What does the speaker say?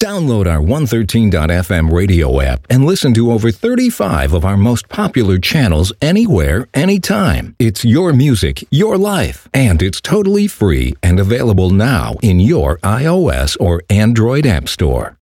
Download our 113.fm radio app and listen to over 35 of our most popular channels anywhere, anytime. It's your music, your life, and it's totally free and available now in your iOS or Android app store.